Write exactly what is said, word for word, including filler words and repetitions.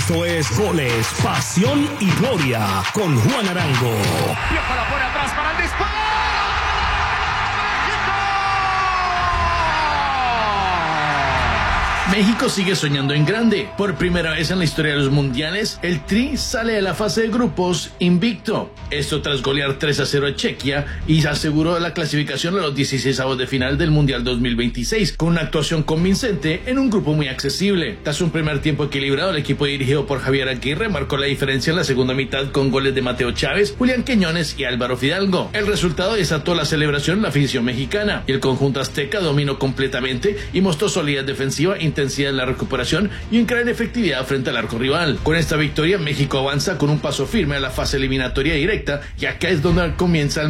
Esto es Goles, Pasión y Gloria con Juan Arango. Piojo la pone atrás para el disparo. México sigue soñando en grande. Por primera vez en la historia de los mundiales, el Tri sale de la fase de grupos invicto. Esto tras golear tres a cero a Chequia y aseguró la clasificación a los dieciseisavos de final del Mundial dos mil veintiséis, con una actuación convincente en un grupo muy accesible. Tras un primer tiempo equilibrado, el equipo dirigido por Javier Aguirre marcó la diferencia en la segunda mitad con goles de Mateo Chávez, Julián Quiñones y Álvaro Fidalgo. El resultado desató la celebración en la afición mexicana y el conjunto azteca dominó completamente y mostró solidez defensiva, intensidad en la recuperación y en gran efectividad frente al arco rival. Con esta victoria, México avanza con un paso firme a la fase eliminatoria directa, y acá es donde comienza el